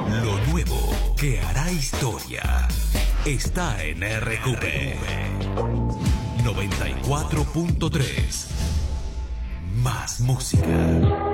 Lo nuevo que hará historia está en RQP 94.3. Más música.